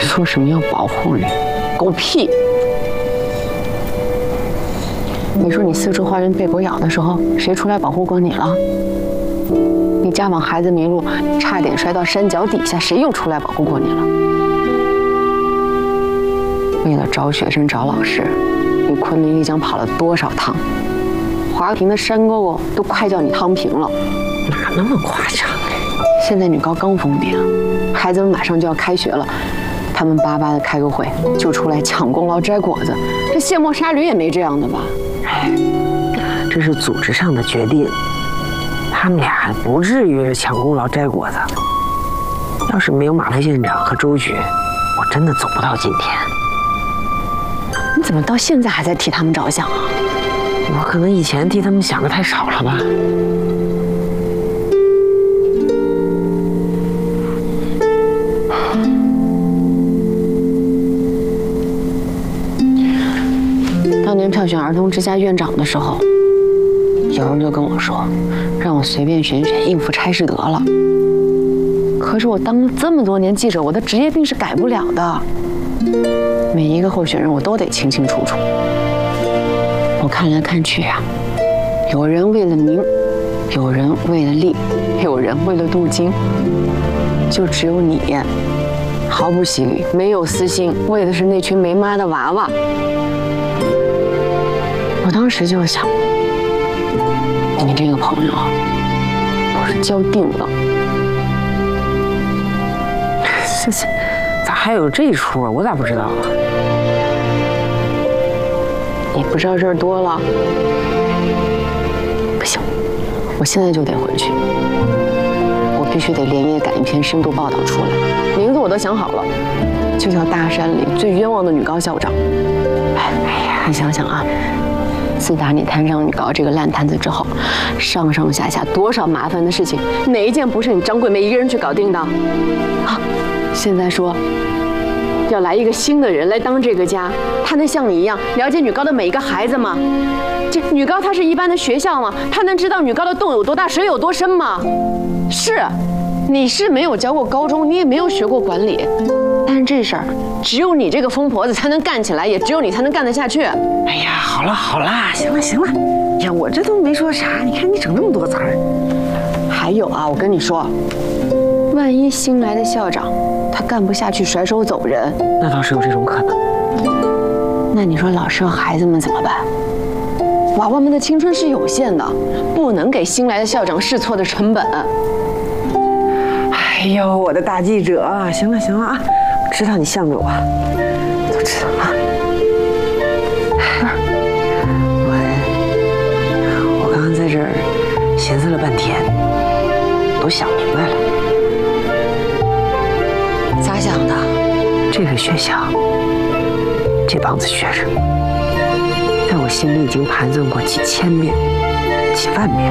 说什么要保护你，狗屁！你说你四处花园被狗咬的时候，谁出来保护过你了？你家网孩子迷路，差点摔到山脚底下，谁又出来保护过你了？为了找学生找老师，你昆明丽江跑了多少趟？华坪的山沟沟都快叫你趟平了， 哪那么夸张？ 现在女高刚封顶，孩子们马上就要开学了，他们巴巴的开个会就出来抢功劳摘果子，这卸磨杀驴也没这样的吧？ 哎，这是组织上的决定，他们俩不至于抢功劳摘果子。要是没有马副县长和周局，我真的走不到今天。 你怎么到现在还在替他们着想啊？ 我可能以前替他们想的太少了吧。 当年票选儿童之家院长的时候，有人就跟我说，让我随便选选应付差事得了。可是我当了这么多年记者，我的职业病是改不了的。每一个候选人我都得清清楚楚。我看来看去啊，有人为了名，有人为了利，有人为了镀金，就只有你，毫不犀利，没有私心，为的是那群没妈的娃娃。我当时就想，你这个朋友我是交定了。 咋还有这一出啊？我咋不知道啊？ 你不知道事儿多了。不行，我现在就得回去，我必须得连夜赶一篇深度报道出来，名字我都想好了，就叫大山里最冤枉的女高校长。哎呀，你想想啊，自打你摊上女高这个烂摊子之后，上上下下多少麻烦的事情，哪一件不是你张桂梅一个人去搞定的？啊，现在说要来一个新的人来当这个家，他能像你一样了解女高的每一个孩子吗？这女高它是一般的学校吗？他能知道女高的洞有多大，水有多深吗？是，你是没有教过高中，你也没有学过管理，但是这事儿只有你这个疯婆子才能干起来，也只有你才能干得下去。 哎呀，好了好了，行了行了，呀，我这都没说啥，你看你整那么多词儿。 还有啊，我跟你说，万一新来的校长他干不下去甩手走人， 那倒是有这种可能。 那你说老师和孩子们怎么办？娃娃们的青春是有限的，不能给新来的校长试错的成本。 哎呦，我的大记者，行了行了啊，知道你向着我，都知道啊。我刚刚在这儿寻思了半天，都想明白了。 咋想的？ 这个学校，这帮子学生，在我心里已经盘算过几千遍、几万遍。